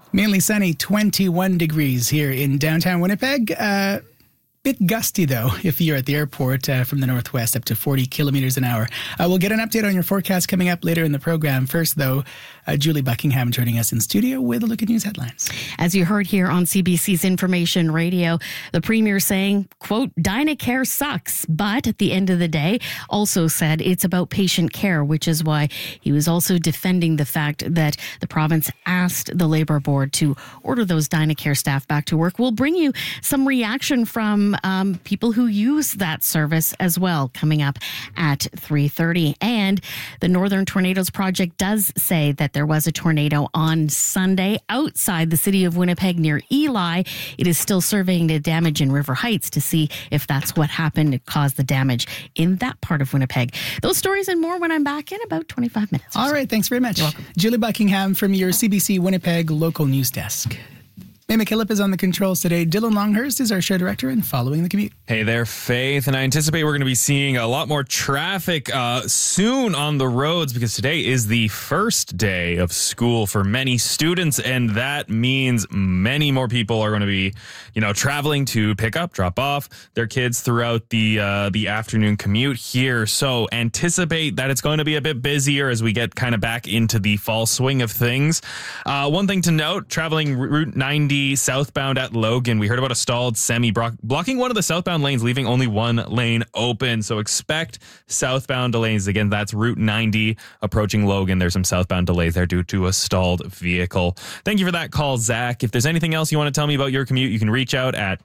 Mainly sunny, 21 degrees here in downtown Winnipeg. Bit gusty, though, if you're at the airport from the northwest, up to 40 kilometers an hour. We'll get an update on your forecast coming up later in the program. First, though, Julie Buckingham joining us in studio with a look at news headlines. As you heard here on CBC's Information Radio, the Premier saying, quote, Dynacare sucks, but at the end of the day, also said it's about patient care, which is why he was also defending the fact that the province asked the Labour Board to order those Dynacare staff back to work. We'll bring you some reaction from people who use that service as well, coming up at 3:30. And the Northern Tornadoes Project does say that there was a tornado on Sunday outside the city of Winnipeg near Eli. It is still surveying the damage in River Heights to see if that's what happened to cause the damage in that part of Winnipeg. Those stories and more when I'm back in about 25 minutes. All right, thanks very much. You're welcome. Julie Buckingham from your CBC Winnipeg local news desk. May McKillop is on the controls today. Dylan Longhurst is our show director and following the commute. Hey there, Faith. And I anticipate we're going to be seeing a lot more traffic soon on the roads because today is the first day of school for many students. And that means many more people are going to be, traveling to pick up, drop off their kids throughout the afternoon commute here. So anticipate that it's going to be a bit busier as we get kind of back into the fall swing of things. One thing to note, traveling Route 90 southbound at Logan, we heard about a stalled semi blocking one of the southbound lanes, leaving only one lane open. So expect southbound delays. Again, that's Route 90 approaching Logan. There's some southbound delays there due to a stalled vehicle. Thank you for that call, Zach. If there's anything else you want to tell me about your commute, you can reach out at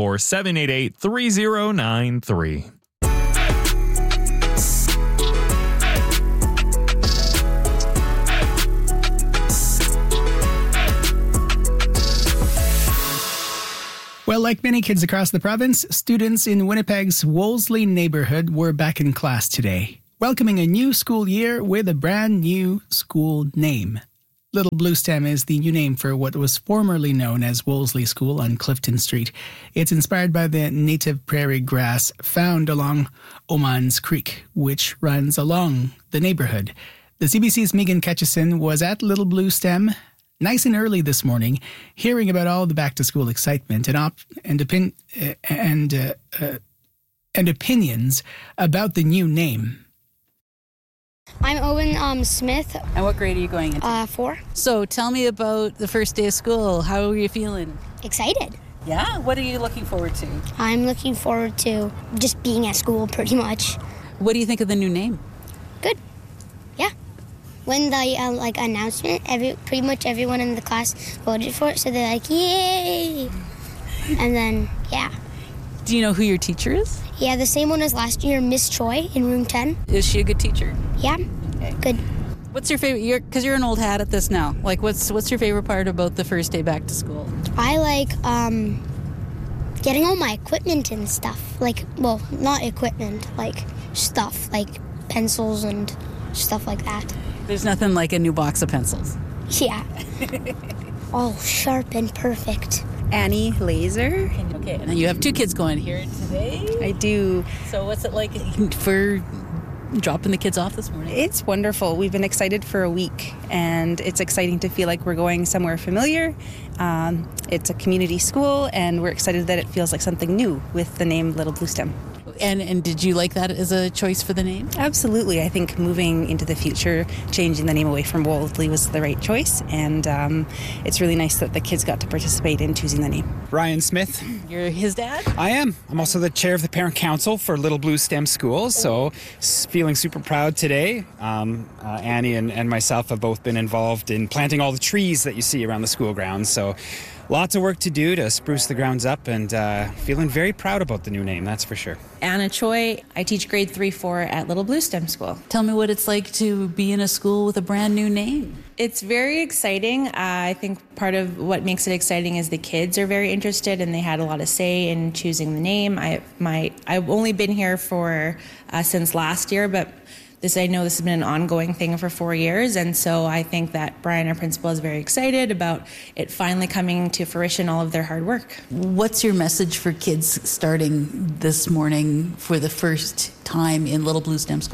204-788-3093. Well, like many kids across the province, students in Winnipeg's Wolseley neighborhood were back in class today, welcoming a new school year with a brand new school name. Little Blue Stem is the new name for what was formerly known as Wolseley School on Clifton Street. It's inspired by the native prairie grass found along Omans Creek, which runs along the neighborhood. The CBC's Megan Ketchison was at Little Blue Stem nice and early this morning, hearing about all the back-to-school excitement and opinions about the new name. I'm Owen Smith. And what grade are you going into? 4. So tell me about the first day of school. How are you feeling? Excited. Yeah? What are you looking forward to? I'm looking forward to just being at school pretty much. What do you think of the new name? Good. Yeah. When the announcement, pretty much everyone in the class voted for it, so they're like, yay! And then, yeah. Do you know who your teacher is? Yeah, the same one as last year, Miss Choi in room 10. Is she a good teacher? Yeah, good. What's your favorite? Because you're an old hat at this now. Like, what's your favorite part about the first day back to school? I like getting all my equipment and stuff. Not equipment, stuff, like pencils and stuff like that. There's nothing like a new box of pencils. Yeah. All sharp and perfect. Annie Laser. Okay, and then you have 2 kids going here today? I do. So what's it like for dropping the kids off this morning? It's wonderful. We've been excited for a week, and it's exciting to feel like we're going somewhere familiar. It's a community school, and we're excited that it feels like something new with the name Little Blue Stem. And did you like that as a choice for the name? Absolutely. I think moving into the future, changing the name away from Wolseley was the right choice, and it's really nice that the kids got to participate in choosing the name. Ryan Smith. You're his dad? I am. I'm also the chair of the parent council for Little Blue Stem School, so feeling super proud today. Annie and myself have both been involved in planting all the trees that you see around the school grounds, so lots of work to do to spruce the grounds up, and feeling very proud about the new name, that's for sure. Anna Choi. I teach grade 3-4 at Little Blue Stem School. Tell me what it's like to be in a school with a brand new name. It's very exciting. I think part of what makes it exciting is the kids are very interested and they had a lot of say in choosing the name. I've only been here for since last year, but I know this has been an ongoing thing for 4 years, and so I think that Brian, our principal, is very excited about it finally coming to fruition, all of their hard work. What's your message for kids starting this morning for the first time in Little Blue Stem School?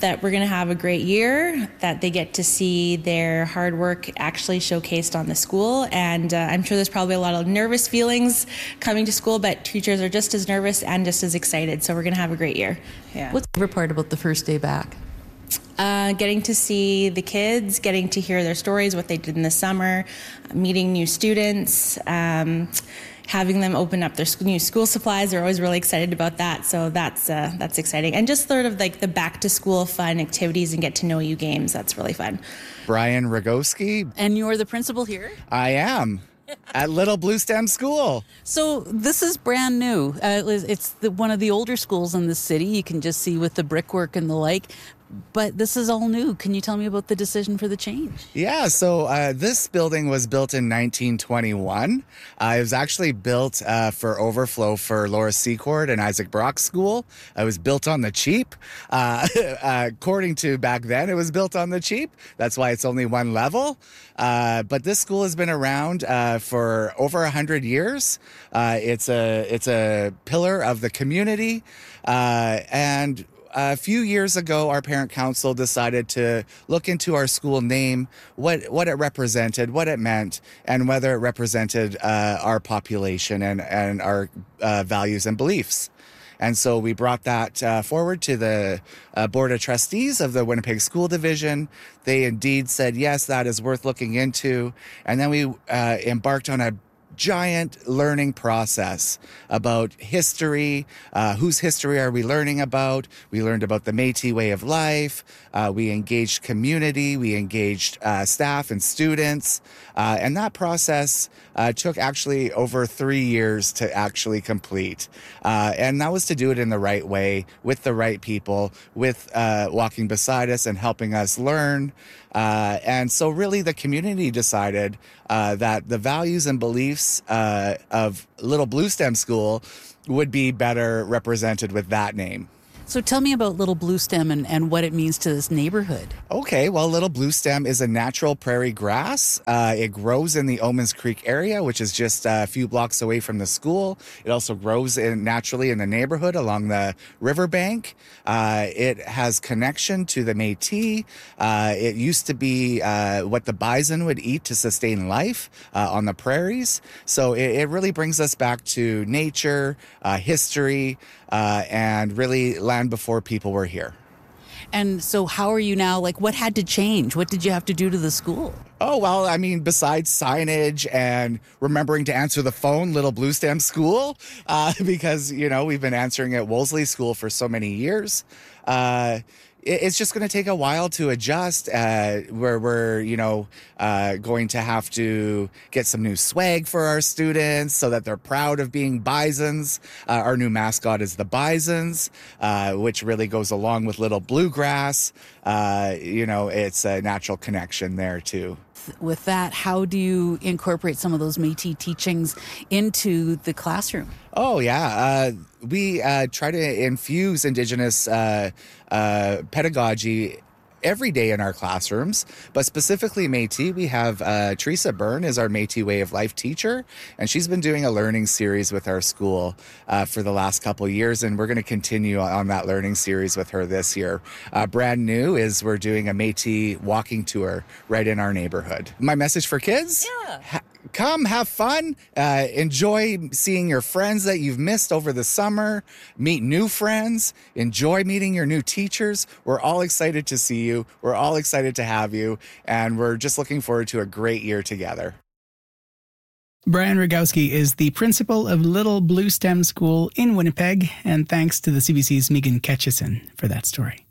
that we're going to have a great year, that they get to see their hard work actually showcased on the school. And I'm sure there's probably a lot of nervous feelings coming to school, but teachers are just as nervous and just as excited. So we're going to have a great year. Yeah. What's the favorite part about the first day back? Getting to see the kids, getting to hear their stories, what they did in the summer, meeting new students, having them open up their new school supplies. They're always really excited about that. So that's exciting. And just sort of like the back to school fun activities and get to know you games. That's really fun. Brian Rogowski. And you're the principal here? I am. At Little Blue Stem School. So this is brand new. It's one of the older schools in the city. You can just see with the brickwork and the like. But this is all new. Can you tell me about the decision for the change? Yeah, so this building was built in 1921. It was actually built for overflow for Laura Secord and Isaac Brock School. It was built on the cheap. According to back then, it was built on the cheap. That's why it's only one level. But this school has been around for over 100 years. It's a pillar of the community. And a few years ago, our parent council decided to look into our school name, what it represented, what it meant, and whether it represented our population and our values and beliefs. And so we brought that forward to the Board of Trustees of the Winnipeg School Division. They indeed said, yes, that is worth looking into. And then we embarked on a giant learning process about history. Whose history are we learning about? We learned about the Métis way of life. We engaged community. We engaged staff and students. And that process took actually over 3 years to actually complete. And that was to do it in the right way, with the right people, with walking beside us and helping us learn. And so really the community decided that the values and beliefs of Little Blue Stem School would be better represented with that name. So tell me about Little Blue Stem and what it means to this neighborhood. Okay, well, Little Blue Stem is a natural prairie grass. It grows in the Omens Creek area, which is just a few blocks away from the school. It also grows naturally in the neighborhood along the riverbank. It has connection to the Métis. It used to be what the bison would eat to sustain life on the prairies. So it really brings us back to nature, history, and really land before people were here. And so how are you now? Like, what had to change? What did you have to do to the school? Oh, well, I mean, besides signage and remembering to answer the phone, Little Blue Stem School, because, you know, we've been answering at Wolseley School for so many years. It's just going to take a while to adjust. We're going to have to get some new swag for our students so that they're proud of being bisons. Our new mascot is the bisons, which really goes along with Little Bluegrass. It's a natural connection there too. With that, how do you incorporate some of those Métis teachings into the classroom? Oh, yeah. We try to infuse Indigenous pedagogy every day in our classrooms, but specifically Métis. We have Teresa Byrne is our Métis Way of Life teacher, and she's been doing a learning series with our school for the last couple of years, and we're going to continue on that learning series with her this year. Brand new is we're doing a Métis walking tour right in our neighborhood. My message for kids? Yeah. Come, have fun, enjoy seeing your friends that you've missed over the summer, meet new friends, enjoy meeting your new teachers. We're all excited to see you. We're all excited to have you, and we're just looking forward to a great year together. Brian Rogowski is the principal of Little Blue Stem School in Winnipeg, and thanks to the CBC's Megan Ketchison for that story.